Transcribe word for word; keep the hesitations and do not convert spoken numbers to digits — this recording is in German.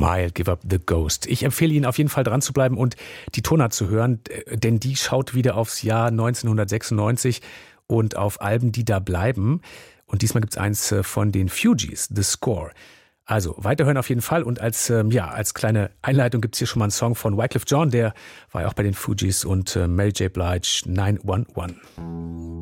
Smile, Give Up the Ghost. Ich empfehle Ihnen auf jeden Fall dran zu bleiben und die Tonart zu hören, denn die schaut wieder aufs Jahr neunzehnhundertsechsundneunzig und auf Alben, die da bleiben. Und diesmal gibt's eins von den Fugees, The Score. Also weiterhören auf jeden Fall und als ähm, ja als kleine Einleitung gibt's hier schon mal einen Song von Wyclef Jean, der war ja auch bei den Fugees, und äh, Mary J. Blige, nine one one.